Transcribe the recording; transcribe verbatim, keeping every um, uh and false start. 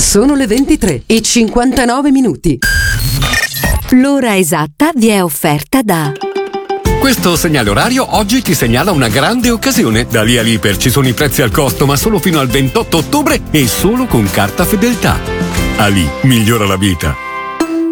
Sono le ventitré e cinquantanove minuti. L'ora esatta vi è offerta da... Questo segnale orario oggi ti segnala una grande occasione. Da lì a Liper ci sono i prezzi al costo, ma solo fino al ventotto ottobre e solo con carta fedeltà. Ali migliora la vita.